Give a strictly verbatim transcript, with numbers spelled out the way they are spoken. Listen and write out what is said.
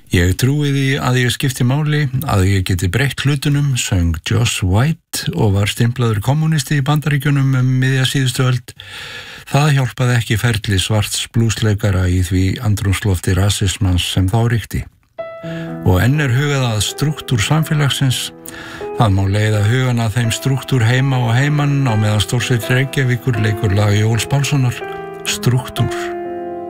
Ég trúi því að ég skipti máli, að ég geti breytt hlutunum, söng Josh White og var stimplaður kommunisti í Bandaríkjunum um miðja síðustu öld. Það hjálpaði ekki ferli svarts blúsleikara í því andrúmslofti rasismans sem þá ríkti. Og enn er hugað að strúktúr samfélagsins. Það má leiða hugan að þeim strúktúr heima og heimann á meðan Stórsveit Reykjavíkur leikur lag Jóels Pálssonar, Strúktúr.